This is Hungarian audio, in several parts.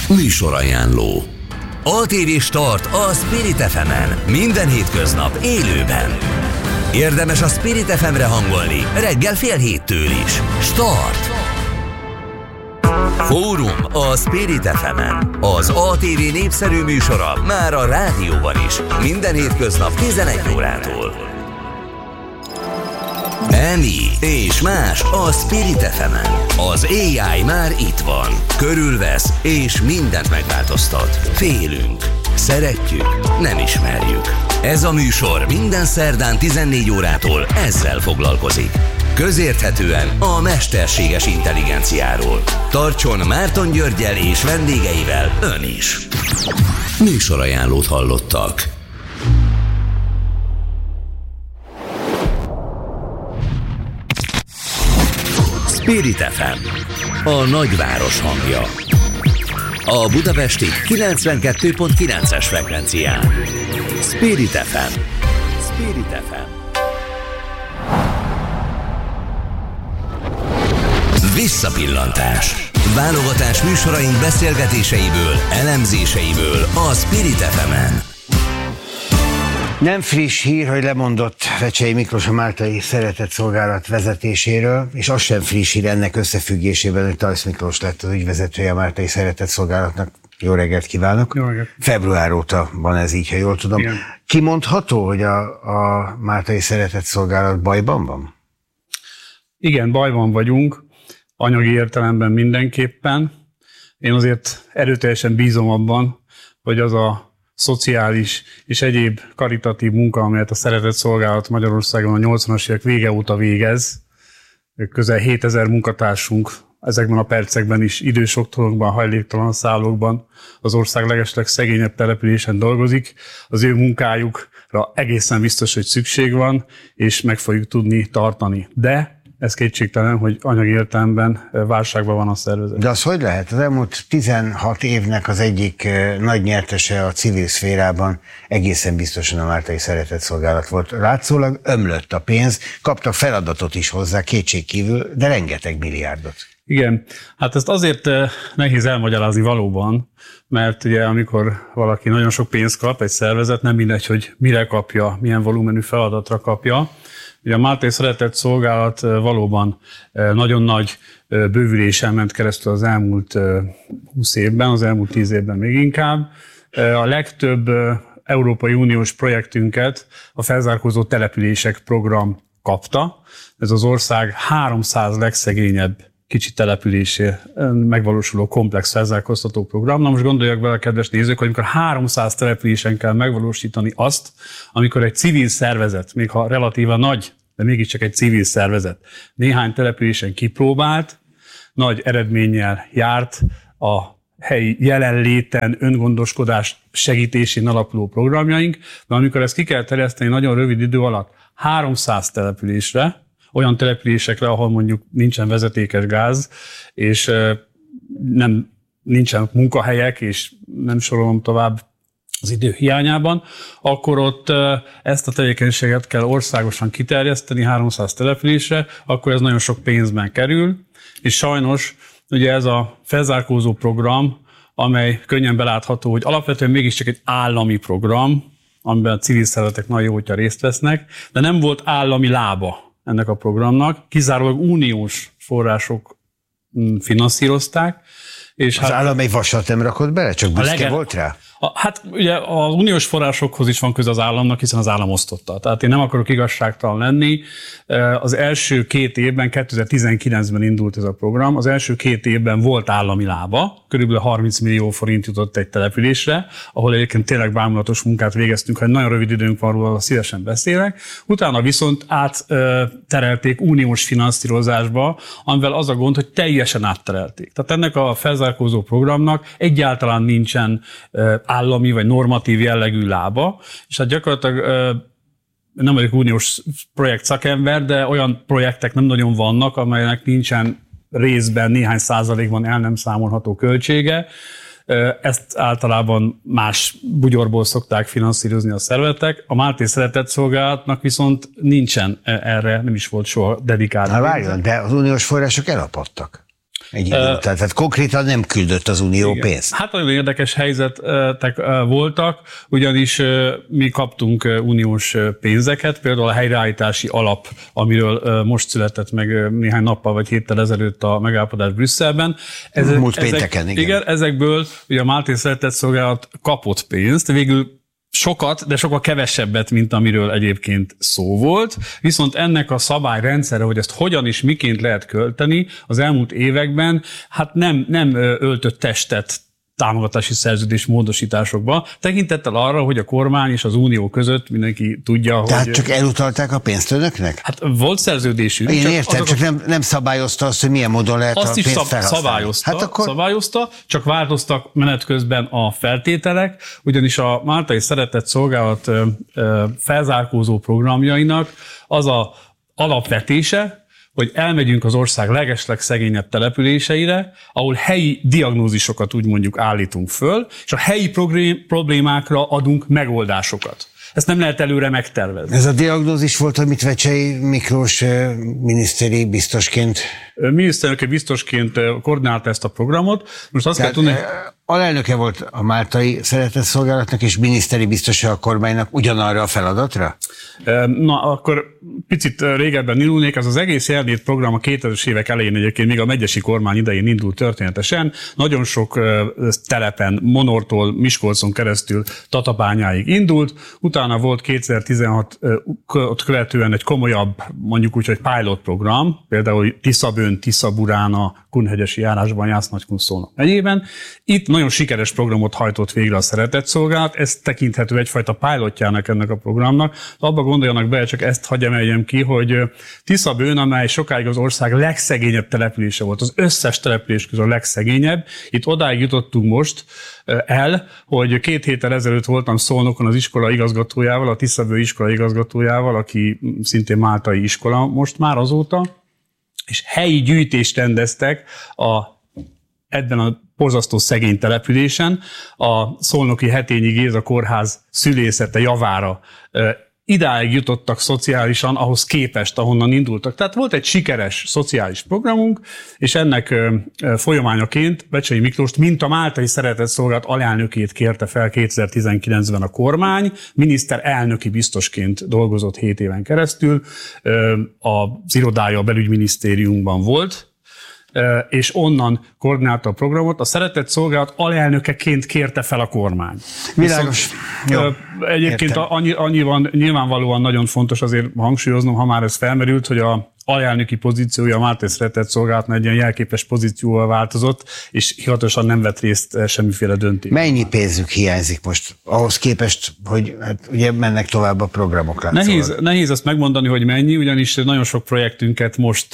Műsorajánló. ATV Start a Spirit FM-en. Minden hétköznap élőben. Érdemes a Spirit FM-re hangolni reggel 6:30 is. Start! Fórum a Spirit FM-en. Az ATV népszerű műsora már a rádióban is. Minden hétköznap 11 órától. Emi és más a Spirit FM-en. Az AI már itt van. Körülvesz és mindent megváltoztat. Félünk. Szeretjük. Nem ismerjük. Ez a műsor minden szerdán 14 órától ezzel foglalkozik. Közérthetően a mesterséges intelligenciáról. Tartson Márton Györggyel és vendégeivel ön is. Műsorajánlót hallottak. Spirit FM, a nagyváros hangja. A budapesti 92.9-es frekvencián. Spirit FM. Spirit FM. Visszapillantás. Válogatás műsoraink beszélgetéseiből, elemzéseiből a Spirit FM-en. Nem friss hír, hogy lemondott Vecsei Miklós a Máltai Szeretett Szolgálat vezetéséről, és az sem friss hír ennek összefüggésében, hogy Tajsz Miklós lett az ügyvezetője a Máltai Szeretett Szolgálatnak. Jó reggelt kívánok! Jó reggelt! Február óta van ez így, ha jól tudom. Igen. Kimondható, hogy a Máltai Szeretett Szolgálat bajban van? Igen, bajban vagyunk, anyagi értelemben mindenképpen. Én azért erőteljesen bízom abban, hogy az a szociális és egyéb karitatív munka, amelyet a Szeretett Szolgálat Magyarországon a 80-as évek vége óta végez, közel 7000 munkatársunk ezekben a percekben is idős otthonokban, hajléktalan szállókban, az ország legesleg szegényebb településen dolgozik. Az ő munkájukra egészen biztos, hogy szükség van, és meg fogjuk tudni tartani. De ez kétségtelen, hogy anyagi értelemben válságban van a szervezet. De az hogy lehet? Az elmúlt 16 évnek az egyik nagy nyertese a civil szférában egészen biztosan a Máltai Szeretett Szolgálat volt. Látszólag ömlött a pénz, kaptak feladatot is hozzá kétségkívül, de rengeteg milliárdot. Igen, hát ezt azért nehéz elmagyarázni valóban, mert ugye amikor valaki nagyon sok pénzt kap, egy szervezet, nem mindegy, hogy mire kapja, milyen volumenű feladatra kapja. Ugye a Máltai Szeretett Szolgálat valóban nagyon nagy bővülésen ment keresztül az elmúlt 20 évben, az elmúlt 10 évben még inkább. A legtöbb Európai Uniós projektünket a felzárkózó települések program kapta. Ez az ország 300 legszegényebb kicsi településé megvalósuló komplex felzárkóztató program. Na most gondoljak bele, kedves nézők, hogy amikor 300 településen kell megvalósítani azt, amikor egy civil szervezet, még ha relatíva nagy, de mégiscsak egy civil szervezet, néhány településen kipróbált, nagy eredménnyel járt a helyi jelenléten, öngondoskodás segítésén alapuló programjaink, de amikor ezt ki kell terjeszteni nagyon rövid idő alatt 300 településre, olyan településekre, ahol mondjuk nincsen vezetékes gáz, és nincsen munkahelyek, és nem sorolom tovább az idő hiányában, akkor ott ezt a tevékenységet kell országosan kiterjeszteni 300 településre, akkor ez nagyon sok pénzben kerül, és sajnos ugye ez a felzárkózó program, amely könnyen belátható, hogy alapvetően mégiscsak egy állami program, amiben a civil szervezetek nagyon jó, hogyha részt vesznek, de nem volt állami lába ennek a programnak, kizárólag uniós források finanszírozták. És az állam egy vasat nem rakott bele? Csak büszke volt rá? Hát ugye az uniós forrásokhoz is van köze az államnak, hiszen az állam osztotta. Tehát én nem akarok igazságtalan lenni. Az első 2 évben, 2019-ben indult ez a program, az első 2 évben volt állami lába, körülbelül 30 millió forint jutott egy településre, ahol egyébként tényleg bámulatos munkát végeztünk, ha nagyon rövid időnk van róla, szívesen beszélek. Utána viszont átterelték uniós finanszírozásba, amivel az a gond, hogy teljesen átterelték. Tehát ennek a felzárkózó programnak egyáltalán nincsen állami vagy normatív jellegű lába, és hát gyakorlatilag nem vagyok uniós projekt szakember, de olyan projektek nem nagyon vannak, amelynek nincsen részben néhány százalékban el nem számolható költsége. Ezt általában más bugyorból szokták finanszírozni a szervezetek. A Máltai Szeretett Szolgálatnak viszont nincsen erre, nem is volt soha dedikált. Na várjon, de az uniós források elapadtak. Egy idő után. Tehát konkrétan nem küldött az Unió pénzt. Hát nagyon érdekes helyzetek voltak, ugyanis mi kaptunk uniós pénzeket, például a helyreállítási alap, amiről most született meg néhány nappal vagy héttel ezelőtt a megállapodás Brüsszelben. Múlt pénteken, igen. Ezekből ugye a Máltai Szeretett Szolgálat kapott pénzt, végül sokat, de sokkal kevesebbet, mint amiről egyébként szó volt. Viszont ennek a szabályrendszere, hogy ezt hogyan és miként lehet költeni, az elmúlt években hát nem öltött testet támogatási szerződés módosításokba, tekintettel arra, hogy a kormány és az unió között mindenki tudja, Tehát hogy... csak elutalták a pénzt önöknek? Hát volt szerződésünk. Én értem, csak nem szabályozta azt, hogy milyen módon lehet azt a pénzt felhasználni. Szabályozta, csak változtak menet közben a feltételek, ugyanis a Máltai Szeretett Szolgálat felzárkózó programjainak az a alapvetése, hogy elmegyünk az ország legeslegszegényebb településeire, ahol helyi diagnózisokat úgy mondjuk állítunk föl, és a helyi problémákra adunk megoldásokat. Ezt nem lehet előre megtervezni. Ez a diagnózis volt, amit Vecsey Miklós miniszteri biztosként... Miniszterelnöki biztosként koordinálta ezt a programot. Most azt kell tudni... Alelnöke volt a Máltai Szeretett Szolgálatnak, és miniszteri biztosa a kormánynak ugyanarra a feladatra? Na, akkor picit régebben indulnék. Az egész Jernét program a 2000-es évek elején egyébként még a megyesi kormány idején indult történetesen. Nagyon sok telepen, Monortól Miskolcon keresztül Tatabányáig indult. Utána volt 2016-ot követően egy komolyabb, mondjuk úgy, hogy pilot program, például Tiszabőn, Tiszaburána, Kunhegyesi járásban, Jász-Nagykun-Szolnok megyében. Itt nagyon sikeres programot hajtott végre a Szeretett Szolgálat, ez tekinthető egyfajta pilotjának ennek a programnak. Abba gondoljanak be, csak ezt hadd emeljem ki, hogy Tiszabőn, amely sokáig az ország legszegényebb települése volt, az összes település közül a legszegényebb, itt odáig jutottunk most el, hogy 2 héttel ezelőtt voltam Szolnokon az iskola igazgatójával, a Tiszabő iskola igazgatójával, aki szintén máltai iskola most már azóta, és helyi gyűjtést rendeztek ebben a borzasztó szegény településen, a Szolnoki Hetényi Géza Kórház szülészete javára idáig jutottak szociálisan ahhoz képest, ahonnan indultak. Tehát volt egy sikeres szociális programunk, és ennek folyamányaként Vecsey Miklóst, mint a Máltai Szeretett Szolgálat alelnökét kérte fel 2019-ben a kormány, miniszterelnöki biztosként dolgozott 7 éven keresztül, az irodája a belügyminisztériumban volt, és onnan koordinálta a programot. A Szeretett Szolgálat alelnökeként kérte fel a kormány. Világos. Egyébként annyi van, nyilvánvalóan nagyon fontos azért hangsúlyoznom, ha már ez felmerült, hogy a alelnöki pozíciója a Máltai Szeretett Szolgálatnál egy ilyen jelképes pozícióval változott, és hivatalosan nem vett részt semmiféle döntés. Mennyi pénzük hiányzik most ahhoz képest, hogy hát ugye mennek tovább a programok? Nehéz azt megmondani, hogy mennyi, ugyanis nagyon sok projektünket most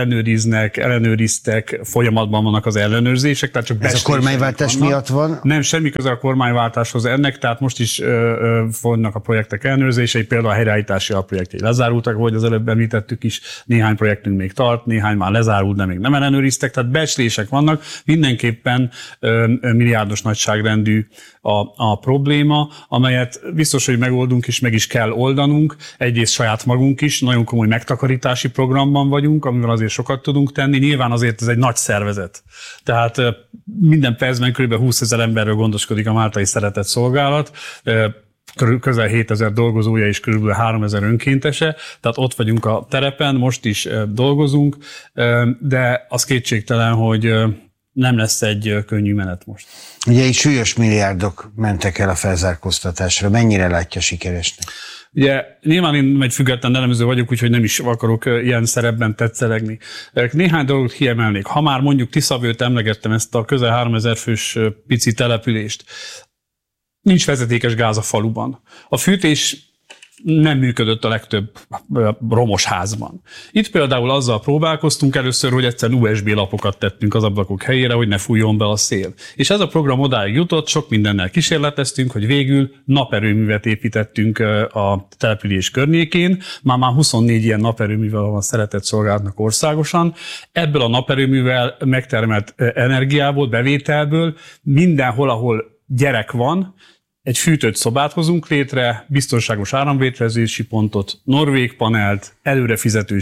ellenőriztek, folyamatban vannak az ellenőrzések, tehát csak ez a kormányváltás miatt van? Nem, semmi köze a kormányváltáshoz ennek, tehát most is folynak a projektek ellenőrzései, például a helyreállítási alapprojektjei lezárultak, ahogy az előbb említettük is, néhány projektünk még tart, néhány már lezárult, de még nem ellenőriztek, tehát becslések vannak, mindenképpen milliárdos nagyságrendű a probléma, amelyet biztos, hogy megoldunk és meg is kell oldanunk. Egyrészt saját magunk is, nagyon komoly megtakarítási programban vagyunk, amivel azért sokat tudunk tenni. Nyilván azért ez egy nagy szervezet. Tehát minden percben kb. 20 000 emberről gondoskodik a Máltai Szeretett Szolgálat, közel 7000 dolgozója és kb. 3000 önkéntese, tehát ott vagyunk a terepen, most is dolgozunk, de az kétségtelen, hogy nem lesz egy könnyű menet most. Ugye így súlyos milliárdok mentek el a felzárkóztatásra, mennyire látja sikeresnek? Ugye nyilván én egy független elemző vagyok, úgyhogy nem is akarok ilyen szerepben tetszelegni. Néhány dolgot kiemelnék. Ha már mondjuk Tiszabőt emlegettem, ezt a közel 3000 fős pici települést, nincs vezetékes gáz a faluban. A fűtés nem működött a legtöbb romos házban. Itt például azzal próbálkoztunk először, hogy egyszerűen USB lapokat tettünk az ablakok helyére, hogy ne fújjon be a szél. És ez a program odáig jutott, sok mindennel kísérleteztünk, hogy végül naperőművet építettünk a település környékén. Már 24 ilyen naperőművel van Szeretett Szolgálatnak országosan. Ebből a naperőművel megtermelt energiából, bevételből mindenhol, ahol gyerek van, egy fűtött szobát hozunk létre, biztonságos áramvételezési pontot, norvég panelt, előrefizetős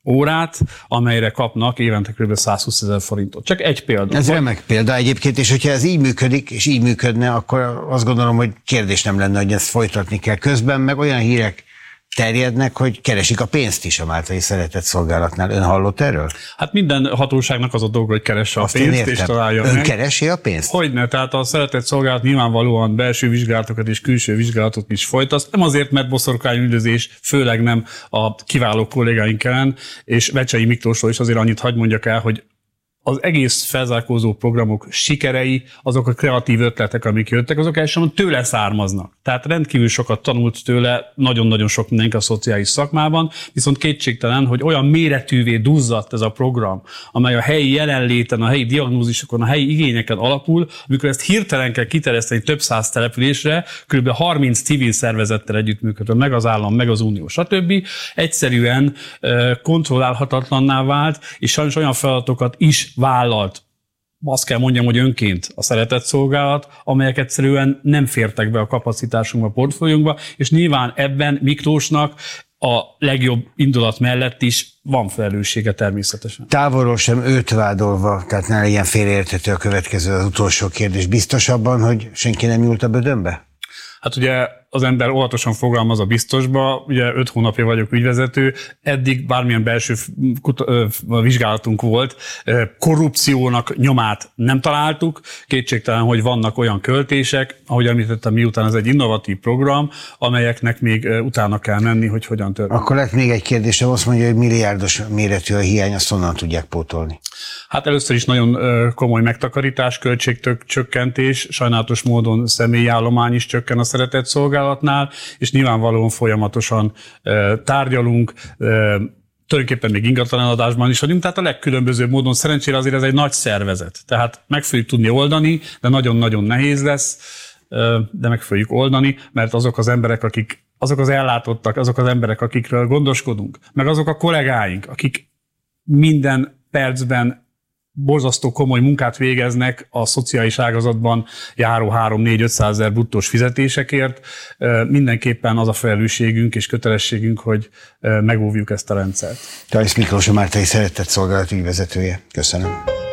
órát, amelyre kapnak évente kb. 120 000 forintot. Csak egy példa. Ez remek példa egyébként, és hogyha ez így működik, és így működne, akkor azt gondolom, hogy kérdés nem lenne, hogy ezt folytatni kell. Közben meg olyan hírek terjednek, hogy keresik a pénzt is a Mártai Szeretett Szolgálatnál. Ön hallott erről? Hát minden hatóságnak az a dolga, hogy keresse a pénzt, és találja meg. Ön meg. keresi a pénzt? Hogyne, tehát a Szeretett Szolgálat nyilvánvalóan belső vizsgálatokat és külső vizsgálatot is folytat. Nem azért, mert boszorkányüldözés, főleg nem a kiváló kollégáink ellen, és Vecsei Miklósról is azért annyit hadd mondjak el, hogy az egész felzárkózó programok sikerei, azok a kreatív ötletek, amik jöttek, azok elsősorban tőle származnak. Tehát rendkívül sokat tanult tőle, nagyon-nagyon sok mindenki a szociális szakmában, viszont kétségtelen, hogy olyan méretűvé duzzadt ez a program, amely a helyi jelenléten, a helyi diagnózisokon, a helyi igényeken alapul, amikor ezt hirtelen kell kiterjeszteni több száz településre, kb. 30 civil szervezettel együttműködve, meg az állam, meg az unió, stb. Egyszerűen kontrollálhatatlanná vált, és sajnos olyan feladatokat is vállalt, azt kell mondjam, hogy önként a Szeretett Szolgálat, amelyek egyszerűen nem fértek be a kapacitásunkba, a portfóliónkba, és nyilván ebben Miklósnak a legjobb indulat mellett is van felelőssége természetesen. Távolról sem őt vádolva, tehát ne legyen félreérthető a következő, az utolsó kérdés. Biztos abban, hogy senki nem nyúlt a bödönbe? Hát ugye az ember óvatosan fogalmaz a biztosba, ugye 5 hónapja vagyok ügyvezető, eddig bármilyen belső vizsgálatunk volt, korrupciónak nyomát nem találtuk, kétségtelen, hogy vannak olyan költések, ahogy említettem, miután ez egy innovatív program, amelyeknek még utána kell menni, hogy hogyan történik. Akkor lett még egy kérdésem, azt mondja, hogy milliárdos méretű a hiány, azt honnan tudják pótolni? Hát először is nagyon komoly megtakarítás, költségcsökkentés, sajnálatos módon személyi állomány is csökken a Szeretett Szolgálatnál, és nyilvánvalóan folyamatosan tárgyalunk, tulajdonképpen még ingatlaneladásban is vagyunk, tehát a legkülönbözőbb módon. Szerencsére azért ez egy nagy szervezet, tehát meg fogjuk tudni oldani, de nagyon-nagyon nehéz lesz, de meg fogjuk oldani, mert azok az emberek, azok az ellátottak, azok az emberek, akikről gondoskodunk, meg azok a kollégáink, akik minden percben borzasztó komoly munkát végeznek a szociális ágazatban járó 3-4-500 000 bruttós fizetésekért. Mindenképpen az a felelősségünk és kötelességünk, hogy megóvjuk ezt a rendszert. Tajsz Miklós, a Mártai Szeretett Szolgálat ügyvezetője. Köszönöm.